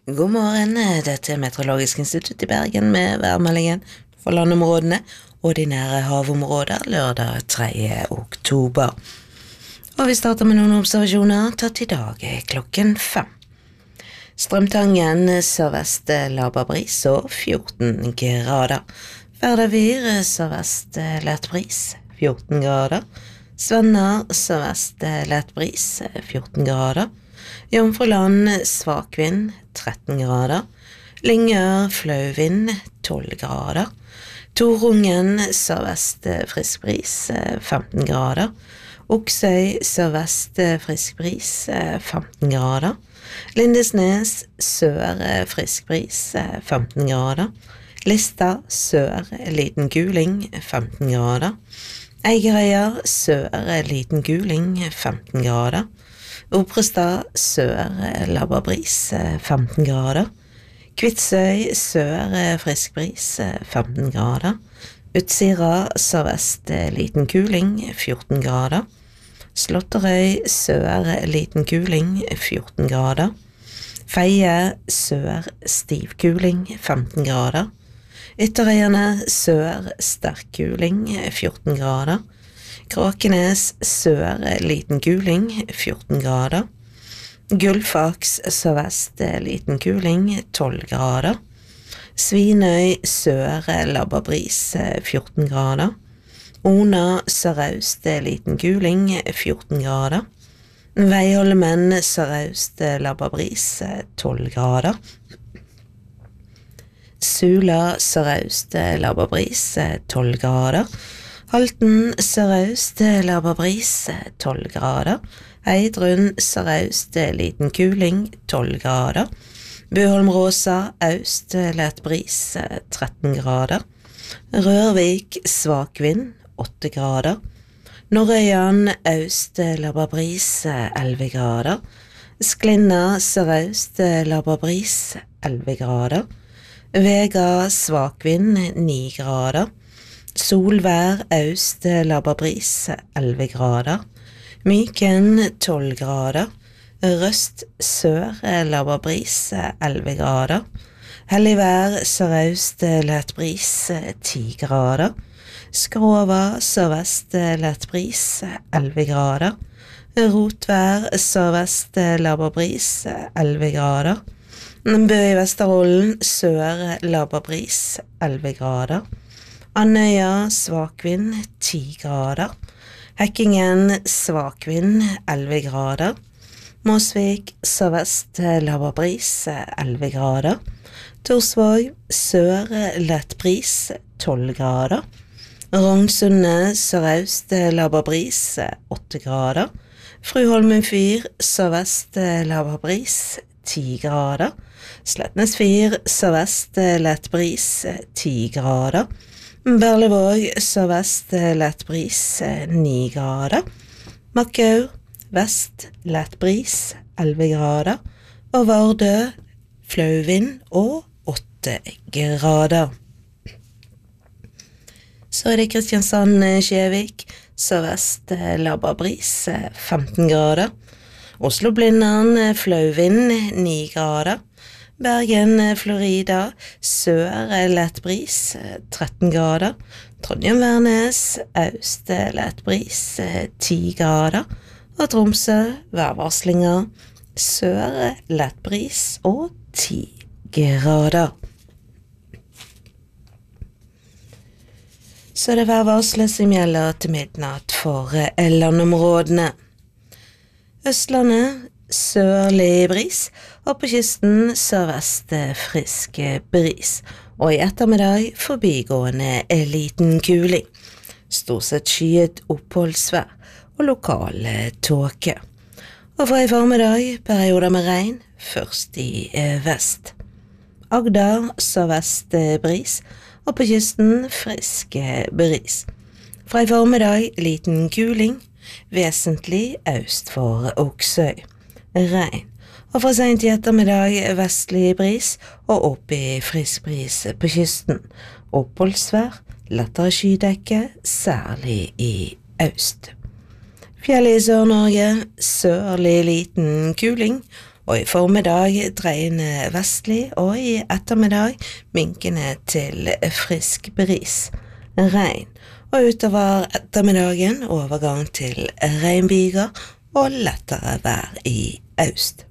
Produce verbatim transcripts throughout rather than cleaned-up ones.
God morgen, dette er Meteorologisk institutt i Bergen med værmeldingen for landområdene og de nære havområder lørdag tredje oktober. Og vi starter med noen observasjoner tatt i dag klokken fem. Strømtangen sørvest laber bris og fjorten grader. Verdavir sørvest lett bris, fjorten grader. Svenner sørvest lett bris, fjorten grader. Jomfruland svak vind, tretten grader. Lyngør flau vind, tolv grader. Torungen sørvest frisk bris, femten grader. Oksøy sørvest frisk bris, femten grader. Lindesnes sør frisk bris, femten grader. Lista sør liten kuling, femten grader. Eigerøya sør liten kuling, femten grader. Oprestad sør laber bris, femten grader. Kvitsøy sør frisk bris, femten grader. Utsira sørvest liten kuling, fjorten grader. Slåtterøy sør liten kuling, fjorten grader. Feie sør stiv kuling, femten grader. Ytterøyene sør sterk kuling, fjorten grader. Kråkenes sør liten kuling, fjorten grader. Gullfaks sørvest liten kuling, tolv grader. Svinøy sør laber bris, fjorten grader. Ona sørøst liten kuling, fjorten grader. Veiholmen sørøst laber bris, tolv grader. Sula sørøst laber bris, tolv grader. Halten sørøst laber bris, tolv grader. Eidrun sørøst liten kuling, tolv grader. Buholm-Rosa øst lett bris, tretten grader. Rørvik svak vind, åtte grader. Norrøyan øst laber bris, elleve grader. Sklinna sørøst laber bris, elleve grader. Vega svak vind, ni grader. Solvær øst laber bris, elleve grader. Myken, tolv grader. Røst sør laber bris, elleve grader. Helligvær sørøst lett bris, ti grader. Skrova sørvest lett bris, elleve grader. Rotvær sørvest laber bris, elleve grader. Bø i Vesterholden sør laber bris, elleve grader. Andøya svak vind, ti grader. Hekkingen svak vind, elleve grader. Mosvik sørvest laber bris, elleve grader. Torsvåg sør lett bris, tolv grader. Rognsundet sørøst laber bris, åtte grader. Fruholmen fyr sørvest laber bris, ti grader. Slettnes fyr sørvest lett bris, ti grader. Berlevåg sørvest lett bris, ni grader. Makkau vest lett bris, elleve grader. Og Vardø flau vind og åtte grader. Så er det Kristiansand-Skjevik sørvest laber bris, femten grader. Oslo-Blindern flau vind, ni grader. Bergen, Florida, sør lett bris, tretten grader. Trondheim-Værnes, øst lett bris, ti grader. Og Tromsø, værvarslinger, sør lett bris og ti grader. Så det værvarslet som gjelder til midnatt for landområdene. Østlandet, sørlig bris, og på kysten sørvest frisk bris, og i ettermiddag forbigående liten kuling. Stort sett skyet oppholdsvær og lokal tåke. Og fra i formiddag perioder med regn, først i vest. Agder sørvest bris, og på kysten frisk bris. Fra i formiddag liten kuling, vesentlig øst for Oksøy. Regn, og fra sent i ettermiddag vestlig bris og opp i frisk bris på kysten. Oppholdsvær, lettere skydekke, særlig i øst. Fjellet i Sør-Norge, sørlig liten kuling og i formiddag dreiende vestlig, og i ettermiddag minkende til frisk bris. Regn, og utover ettermiddagen overgang til regnbyger og lettere vær i øst.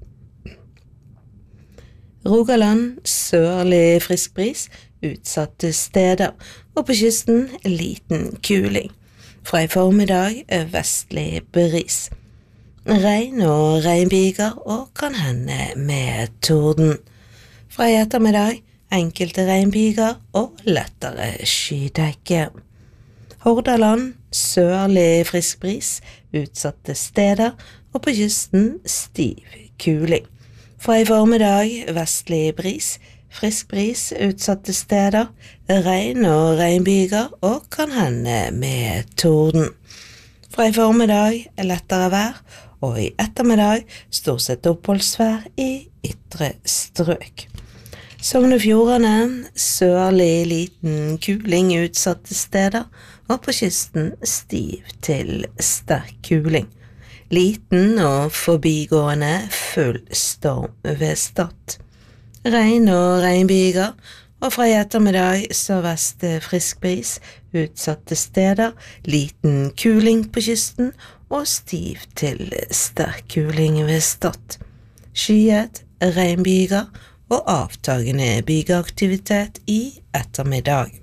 Rogaland, sørlig frisk bris, utsatte steder, og på kysten liten kuling. Fra i formiddag vestlig bris. Regn og regnbyger og kan hende med torden. Fra i ettermiddag enkelte regnbyger og lettere skydekke. Hordaland, sørlig frisk bris, utsatte steder, og på kysten stiv kuling. Fra i formiddag vestlig bris, frisk bris utsatte steder, regn og regnbyger og kan hende med torden. Fra i formiddag lettere vær, og i ettermiddag stort sett oppholdsvær i ytre strøk. Sogn og Fjordane, sørlig liten kuling utsatte steder, og på kysten stiv til sterk kuling. Liten og forbigående full storm ved Stad. Regn og regnbyger, og fra i ettermiddag sørvest frisk bris, utsatte steder, liten kuling på kysten og stiv til sterk kuling ved Stad. Skyet, regnbyger og avtagende bygeaktivitet i ettermiddag.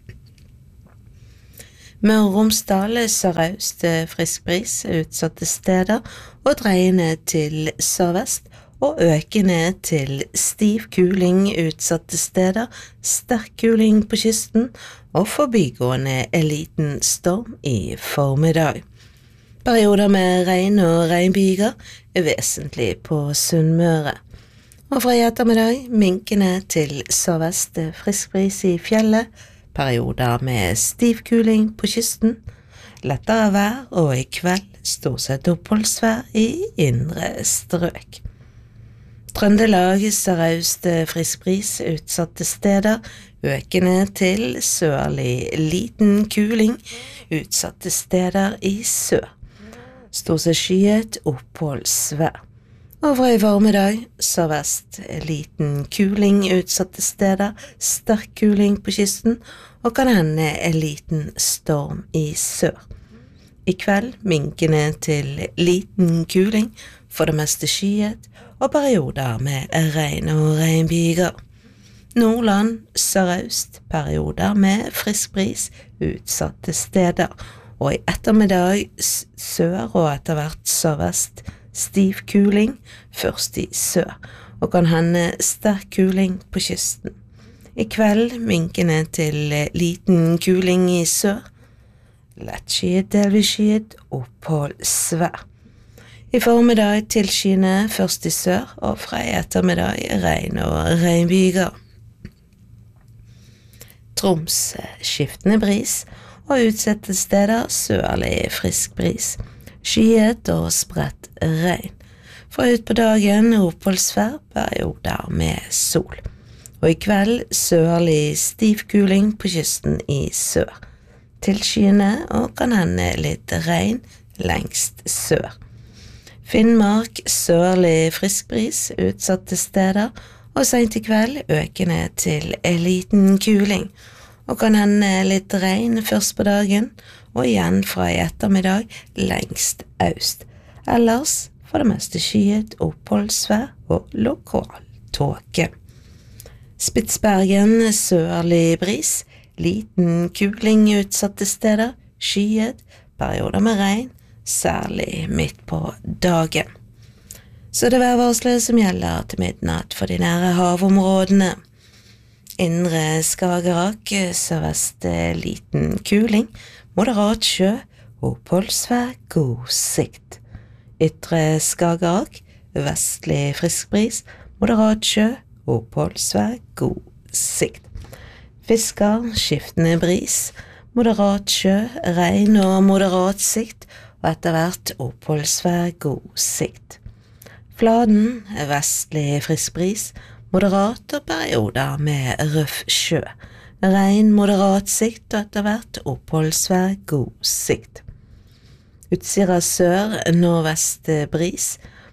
Møre og Romsdal, sørøst frisk bris, utsatte steder og dreiende til sørvest og økende til stiv kuling utsatte steder, sterk kuling på kysten og forbigående liten storm i formiddag. Perioder med regn og regnbyger er vesentlig på Sunnmøre. Og fra i ettermiddag minkende til sørvest frisk bris i fjellet, perioder med stiv kuling på kysten, lettere vær og i kveld stort sett oppholdsvær i indre strøk. Trøndelag, sørøst frisk bris, utsatte steder, økende til sørlig liten kuling, utsatte steder i sør. Stort sett skyet oppholdsvær. Og fra i formiddag, sørvest liten kuling utsatte steder, sterk kuling på kysten, og kan hende en liten storm i sør. I kveld minkende til liten kuling, for det meste skyet, og perioder med regn og regnbyger. Nordland, sørøst, perioder med frisk bris, utsatte steder, og i ettermiddag sør og etter hvert sørvest, stiv kuling, først i sør, og kan hende sterk kuling på kysten. I kveld minkende til liten kuling i sør, lettskyet, delvis skyet, oppholdsvær. I formiddag tilskyende først i sør, og fra i ettermiddag regn og regnbyger. Troms, skiftende bris, og utsatte steder sørlig frisk bris. Skyet og spredt regn. Fra ut på dagen oppholdsvær, perioder med sol. Og i kveld sørlig stiv kuling på kysten i sør. Tilskyende og kan hende litt regn lengst sør. Finnmark, sørlig frisk bris, utsatte steder, og sent i kveld økende til en liten kuling, og kan hende litt regn først på dagen, og igjen fra i ettermiddag lengst øst. Ellers for det meste skyet, oppholdsvær og lokal tåke. Spitsbergen, sørlig bris, liten kuling utsatte steder, skyet, perioder med regn, særlig midt på dagen. Så det værvarslet som gjelder til midnatt for de nære havområdene. Indre Skagerrak, sørvest liten kuling, moderat sjø, oppholdsvær, god sikt. Ytre Skagerrak, vestlig frisk bris, moderat sjø, oppholdsvær, god sikt. Fisker, skiftende bris, moderat sjø, regn og moderat sikt, og etter hvert oppholdsvær, god sikt. Fladen, vestlig frisk bris, moderat og perioder med røff sjø. Regn, moderat sikt og etter hvert oppholdsvær, god sikt. Utsira sør, nordvest bris,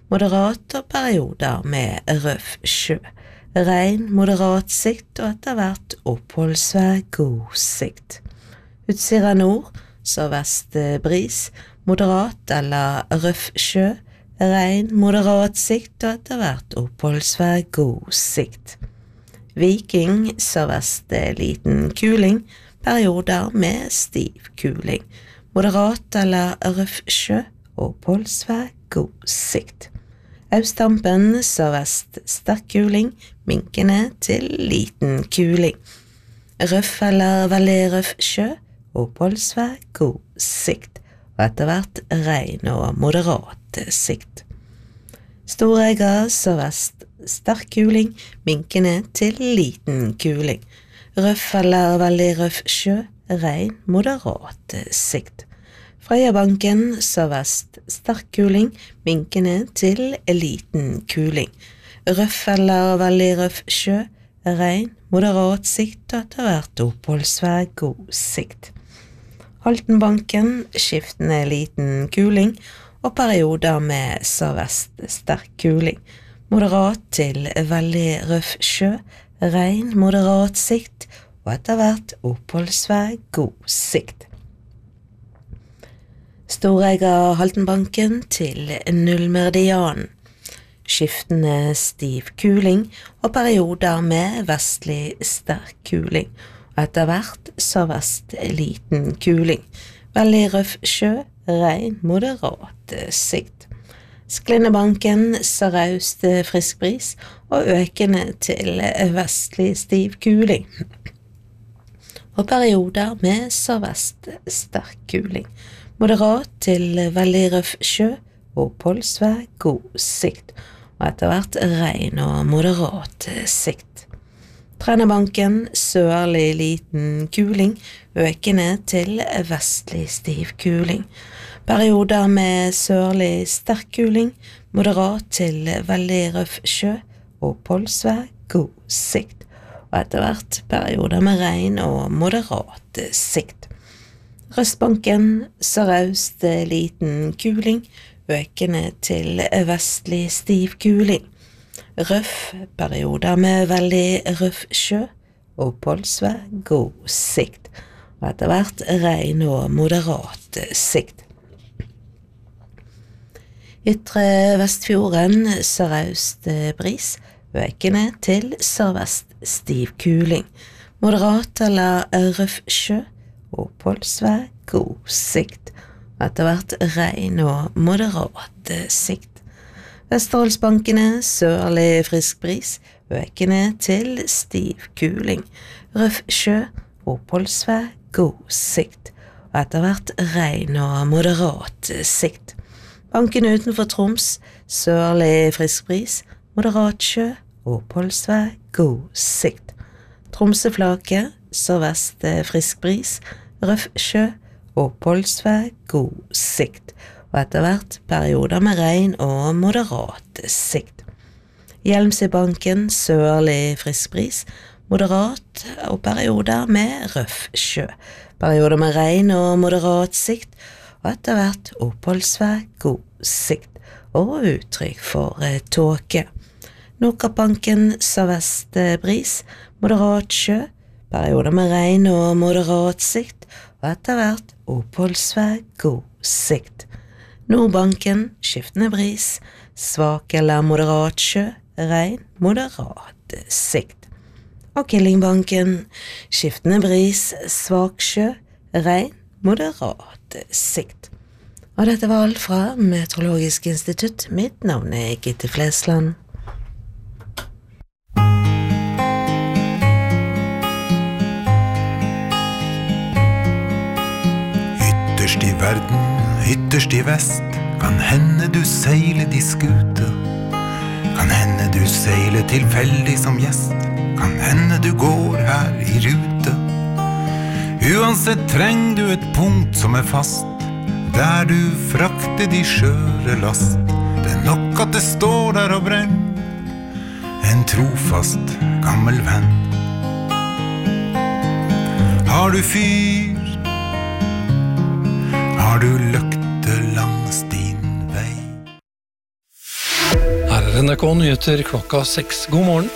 moderat og perioder med røff sjø. Regn, moderat sikt og etter hvert oppholdsvær, god sikt. Utsira nord, sørvest bris, moderat eller røff sjø. Regn, moderat sikt og etter hvert oppholdsvær, god sikt. Viking, sørvest liten kuling, perioder med stiv kuling. Moderat eller røff sjø, oppholdsvær, god sikt. Austampen, sørvest sterk kuling, minkende til liten kuling. Røff eller veldig røff sjø, oppholdsvær, god sikt. Og etter hvert regn og moderat sikt. Storegga, sørvest sterk kuling, minkende til liten kuling. Røff eller veldig røff sjø, regn, moderat sikt. Frøyabanken, sørvest sterk kuling, minkende til liten kuling. Røff eller veldig røff sjø, regn, moderat sikt og etter hvert oppholdsvær, god sikt. Haltenbanken, skiftende liten kuling og perioder med sørvest sterk kuling. Moderat til veldig røff sjø, regn, moderat sikt og etter hvert oppholdsvær, god sikt. Storegga Haltenbanken til nullmeridianen. Skiftende stiv kuling og perioder med vestlig sterk kuling. Og etter hvert sørvest liten kuling. Veldig røff sjø, regn, moderat sikt. Sklinnebanken, sørøst frisk bris og økende til vestlig stiv kuling. Og perioder med sørvest sterk kuling. Moderat til veldig røff sjø, oppholdsvær, god sikt. Og etter hvert regn og moderat sikt. Trennebanken, sørlig liten kuling, økende til vestlig stiv kuling. Perioder med sørlig sterk kuling, moderat til veldig røff sjø, oppholdsvær, god sikt. Og etter hvert perioder med regn og moderat sikt. Røstbanken, sørøst liten kuling, økende til vestlig stiv kuling. Røff, perioder med veldig røff sjø, oppholdsvær, god sikt, og etter hvert regn og moderat sikt. Ytre Vestfjorden, sørøst bris, økende til sørvest stiv kuling. Moderat eller røff sjø, oppholdsvær, god sikt, og etter hvert regn og moderat sikt. Vesterålsbankene, sørlig frisk bris, økende til stiv kuling. Røff sjø, oppholdsvær, god sikt, og etter hvert regn og moderat sikt. Bankene utenfor Troms, sørlig frisk bris, moderat sjø, oppholdsvær, god sikt. Tromsøflake, sørvest frisk bris, røff sjø, oppholdsvær, god sikt. Og etter hvert perioder med regn og moderat sikt. Hjelmsøybanken, sørlig frisk bris, moderat og perioder med røff sjø. Perioder med regn og moderat sikt, og etter hvert oppholdsvær, god sikt, og uttrykk for tåke. Nordkappbanken, sørvest bris, moderat sjø, perioder med regn og moderat sikt, og etter hvert oppholdsvær, god sikt. Nordbanken, skiftende bris, svak eller moderat sjø, regn, moderat sikt. Og Killingbanken, skiftende bris, svak sjø, regn, moderat sikt. Og dette var alt fra Meteorologisk institutt. Mitt navn er Gitte Flesland. Ytterst i verden, ytterst i vest, kan hende du seiler de skute. Kan hende du seiler tilfeldig som gjest, kan hende du går her i rute. Uansett treng du et punkt som er fast, der du frakter de skjøre last. Det er nok at det står der og brenn, en trofast gammel venn. Har du fyr, har du løkte langs din vei. N R K Nyheter klokka seks. God morgen.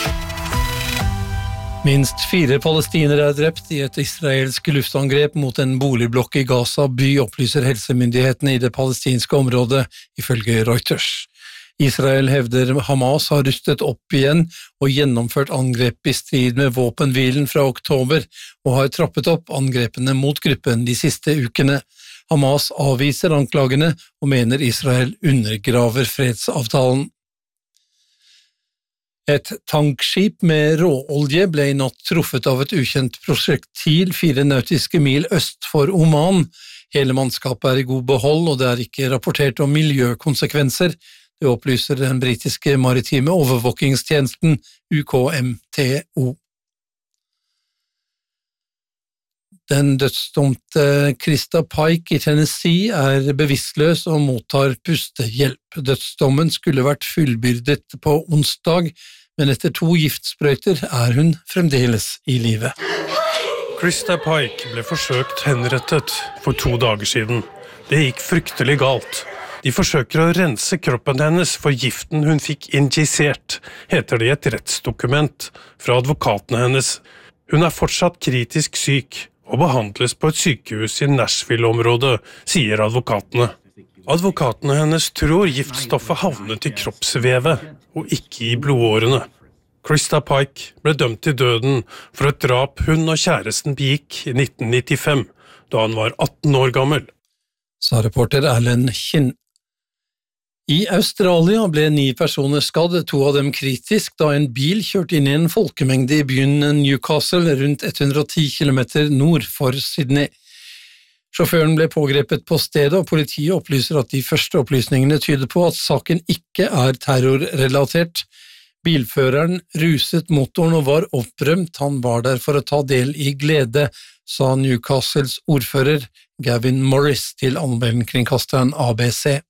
Minst fire palestinere er drept i et israelsk luftangrep mot en boligblokk i Gaza by, opplyser helsemyndighetene i det palestinske området, ifølge Reuters. Israel hevder Hamas har rustet opp igjen og gjennomført angrep i strid med våpenhvilen fra oktober, og har trappet opp angrepene mot gruppen de siste ukene. Hamas avviser anklagene og mener Israel undergraver fredsavtalen. Et tankskip med råolje ble i natt truffet av et ukjent prosjektil fire nautiske mil øst for Oman. Hele mannskapet er i god behold, og det er ikke rapportert om miljøkonsekvenser. Det opplyser den britiske maritime overvåkingstjenesten U K M T O. Den dødsdomte Krista Pike i Tennessee er bevisstløs og mottar pustehjelp. Dødsdommen skulle vært fullbyrdet på onsdag, men etter to giftsprøyter er hun fremdeles i live. Krista Pike ble forsøkt henrettet for to dager siden. Det gikk fryktelig galt. De forsøker å rense kroppen hennes for giften hun fikk injisert, heter det i et rettsdokument fra advokatene hennes. Hun er fortsatt kritisk syk og behandles på et sykehus i Nashville-området, sier advokatene. Advokatene hennes tror giftstoffet havnet i kroppsvevet, og ikke i blodårene. Krista Pike ble dømt til døden for et drap hun og kjæresten begikk i nitten nittifem, da han var atten år gammel. Sa reporter Erlend Kinn. I Australia ble ni personer skadd, to av dem kritisk, da en bil kjørte inn i en folkemengde i byen Newcastle rundt hundre og ti kilometer nord for Sydney. Sjåføren ble pågrepet på stedet, og politiet opplyser at de første opplysningene tyder på at saken ikke er terrorrelatert. Bilføreren ruset motoren og var opprømt, han var der for å ta del i glede, sa Newcastles ordfører Gavin Morris til allmennkringkasteren A B C.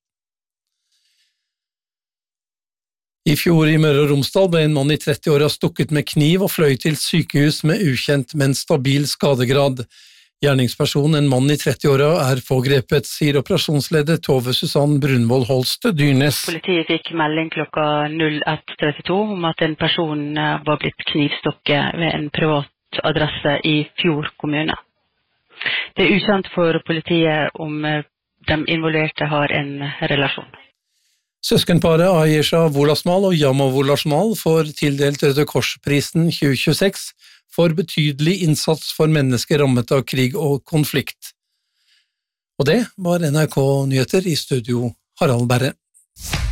I fjor i Møre og Romsdal ble en mann i tretti-åra stukket med kniv og fløy til sykehus med ukjent, men stabil skadegrad. Gjerningspersonen, en mann i tretti-åra, er pågrepet, sier operasjonsleder Tove Susann Brunvoll Holst Dyrnes. Politiet fikk melding klokka null ett trettito om at en person var blitt knivstukket ved en privat adresse i Fjord kommune. Det er ukjent for politiet om de involverte har en relasjon. Søskenparet Ayesha Wolasmal og Yama Wolasmal får tildelt Røde Kors-prisen tjue tjueseks for betydelig innsats for mennesker rammet av krig og konflikt. Og det var N R K Nyheter, i studio Harald Berre.